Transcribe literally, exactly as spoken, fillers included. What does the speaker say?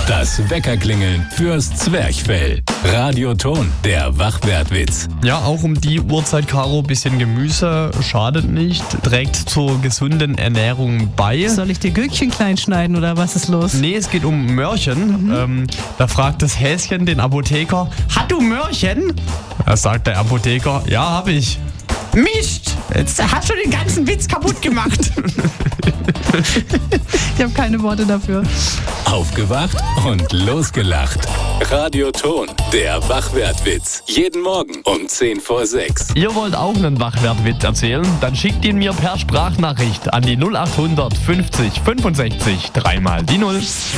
Das Weckerklingeln fürs Zwerchfell. Radioton, der Wachwertwitz. Ja, auch um die Uhrzeit, Caro, bisschen Gemüse schadet nicht, trägt zur gesunden Ernährung bei. Soll ich dir Gürkchen klein schneiden oder was ist los? Nee, es geht um Möhrchen. Mhm. Ähm, da fragt das Häschen den Apotheker, hat du Möhrchen? Da sagt der Apotheker, ja, hab ich. Mist, jetzt hast du den ganzen Witz kaputt gemacht. Ich habe keine Worte dafür. Aufgewacht und losgelacht. Radioton, der Wachwertwitz. Jeden Morgen um zehn vor sechs. Ihr wollt auch einen Wachwertwitz erzählen? Dann schickt ihn mir per Sprachnachricht an die null acht hundert fünfzig fünfundsechzig dreimal die null.